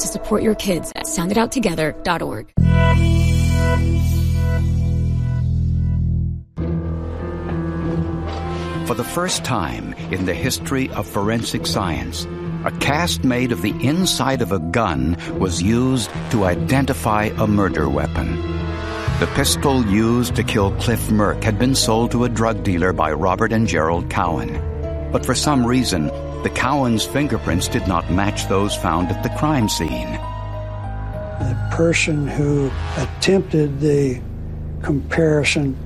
to support your kids at soundidouttogether.org. For the first time in the history of forensic science, a cast made of the inside of a gun was used to identify a murder weapon. The pistol used to kill Cliff Merck had been sold to a drug dealer by Robert and Gerald Cowan. But for some reason, the Cowans' fingerprints did not match those found at the crime scene. The person who attempted the comparison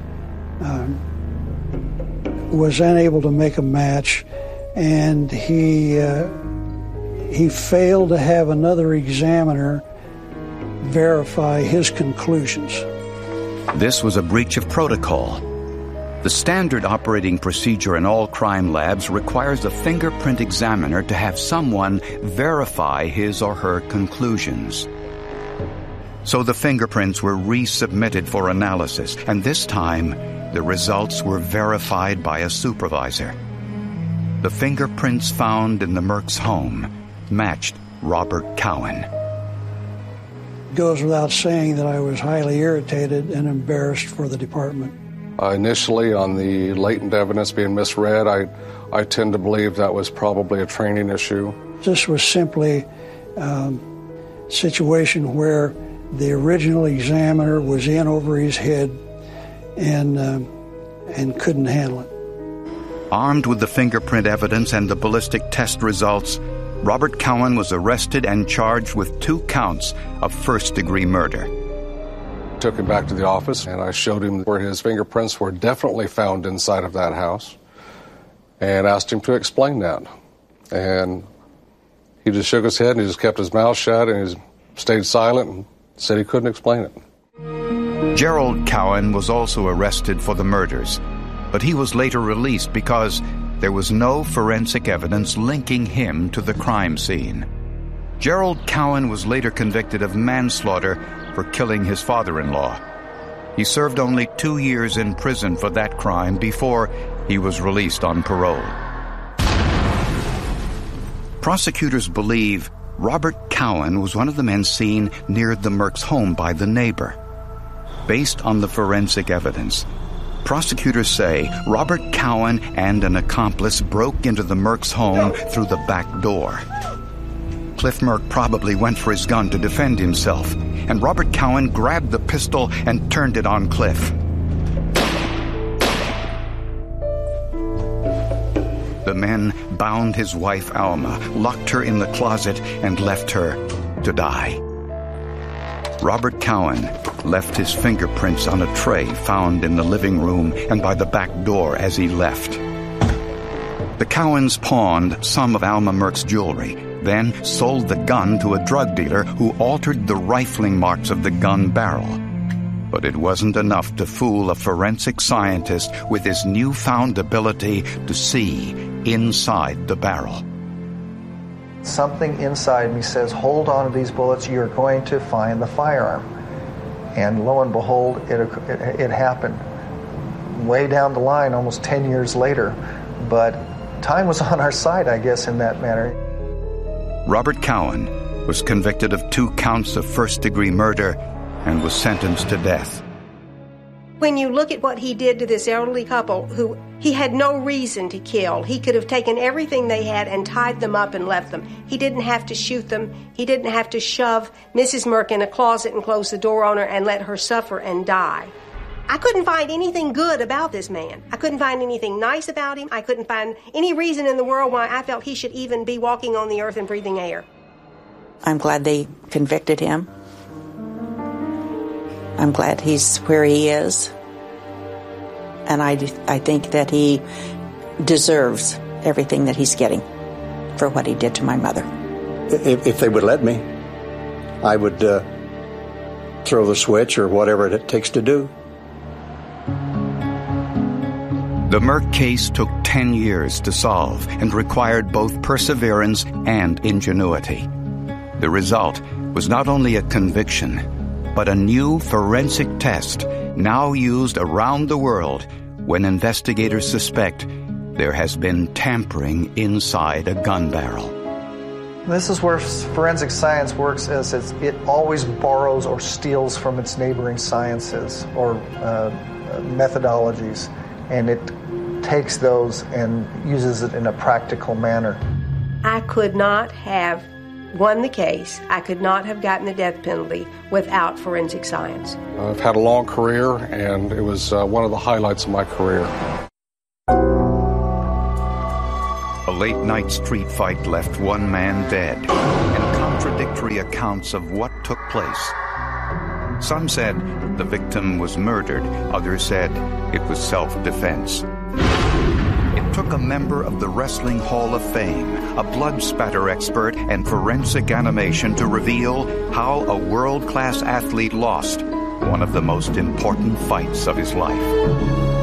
was unable to make a match, and he failed to have another examiner verify his conclusions. This was a breach of protocol. The standard operating procedure in all crime labs requires a fingerprint examiner to have someone verify his or her conclusions. So the fingerprints were resubmitted for analysis, and this time the results were verified by a supervisor. The fingerprints found in the Merck's home matched Robert Cowan. It goes without saying that I was highly irritated and embarrassed for the department. Initially, on the latent evidence being misread, I tend to believe that was probably a training issue. This was simply a situation where the original examiner was in over his head and couldn't handle it. Armed with the fingerprint evidence and the ballistic test results, Robert Cowan was arrested and charged with 2 counts of first-degree murder. Took him back to the office, and I showed him where his fingerprints were definitely found inside of that house, and asked him to explain that. And he just shook his head, and he just kept his mouth shut, and he stayed silent and said he couldn't explain it. Gerald Cowan was also arrested for the murders, but he was later released because there was no forensic evidence linking him to the crime scene. Gerald Cowan was later convicted of manslaughter for killing his father-in-law. He served only 2 years in prison for that crime before he was released on parole. Prosecutors believe Robert Cowan was one of the men seen near the Merck's home by the neighbor. Based on the forensic evidence, prosecutors say Robert Cowan and an accomplice broke into the Merck's home through the back door. Cliff Merck probably went for his gun to defend himself, and Robert Cowan grabbed the pistol and turned it on Cliff. The men bound his wife Alma, locked her in the closet, and left her to die. Robert Cowan left his fingerprints on a tray found in the living room and by the back door as he left. The Cowans pawned some of Alma Merck's jewelry, then sold the gun to a drug dealer who altered the rifling marks of the gun barrel. But it wasn't enough to fool a forensic scientist with his newfound ability to see inside the barrel. Something inside me says, hold on to these bullets, you're going to find the firearm. And lo and behold, it happened. Way down the line, almost 10 years later. But time was on our side, I guess, in that matter. Robert Cowan was convicted of 2 counts of first-degree murder and was sentenced to death. When you look at what he did to this elderly couple who he had no reason to kill, he could have taken everything they had and tied them up and left them. He didn't have to shoot them. He didn't have to shove Mrs. Merck in a closet and close the door on her and let her suffer and die. I couldn't find anything good about this man. I couldn't find anything nice about him. I couldn't find any reason in the world why I felt he should even be walking on the earth and breathing air. I'm glad they convicted him. I'm glad he's where he is. And I think that he deserves everything that he's getting for what he did to my mother. If they would let me, I would throw the switch or whatever it takes to do. The Merck case took 10 years to solve and required both perseverance and ingenuity. The result was not only a conviction, but a new forensic test now used around the world when investigators suspect there has been tampering inside a gun barrel. This is where forensic science works, as it always borrows or steals from its neighboring sciences or methodologies, and it takes those and uses it in a practical manner. I could not have won the case. I could not have gotten the death penalty without forensic science. I've had a long career, and it was one of the highlights of my career. A late-night street fight left one man dead, and contradictory accounts of what took place. Some said the victim was murdered. Others said it was self-defense. It took a member of the Wrestling Hall of Fame, a blood spatter expert, and forensic animation to reveal how a world-class athlete lost one of the most important fights of his life.